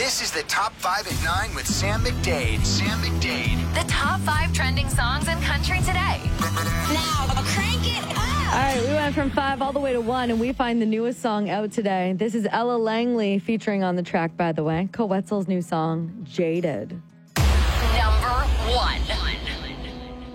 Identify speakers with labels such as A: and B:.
A: This is the Top 5 at 9 with Sam McDade. Sam McDade.
B: The top 5 trending songs in country today.
C: Now, crank it up.
D: All right, we went from 5 all the way to 1, and we find the newest song out today. This is Ella Langley featuring on the track, by the way. Coetzel's new song, Jaded.
B: Number 1.